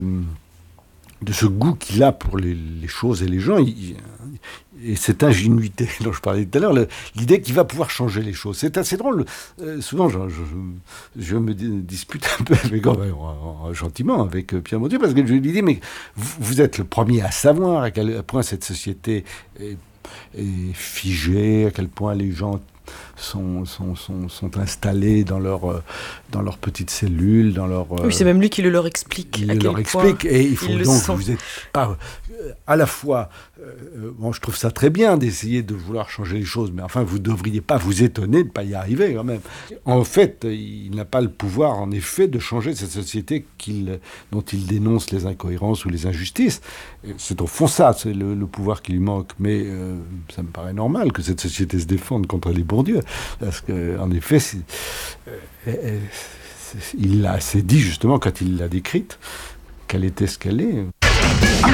de ce goût qu'il a pour les choses et les gens, et cette ingénuité dont je parlais tout à l'heure, l'idée qu'il va pouvoir changer les choses. C'est assez drôle. Souvent, je me dispute un peu avec, gentiment avec Pierre Bourdieu, parce que je lui dis, mais vous êtes le premier à savoir à quel point cette société est figée, à quel point les gens sont installés dans leur petite cellule, dans leur... Oui, c'est même lui qui le leur explique. Il leur explique, et il faut donc que vous êtes pas... à la fois, je trouve ça très bien d'essayer de vouloir changer les choses, mais enfin, vous ne devriez pas vous étonner de ne pas y arriver quand même. En fait, il n'a pas le pouvoir, en effet, de changer cette société dont il dénonce les incohérences ou les injustices. C'est au fond ça, c'est le pouvoir qui lui manque. Mais ça me paraît normal que cette société se défende contre les Bourdieu, parce qu'en effet, il s'est dit justement, quand il l'a décrite, qu'elle était ce qu'elle est.